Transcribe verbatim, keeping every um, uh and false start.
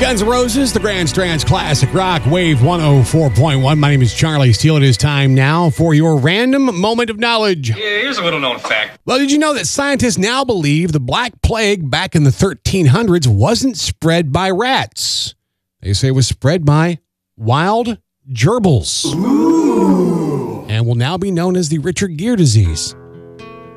Guns N' Roses, the Grand Strands Classic Rock, Wave one oh four point one. My name is Charlie Steele. It is time now for your random moment of knowledge. Yeah, here's a little known fact. Well, did you know that scientists now believe the Black Plague back in the thirteen hundreds wasn't spread by rats? They say it was spread by wild gerbils. Ooh. And will now be known as the Richard Gere disease.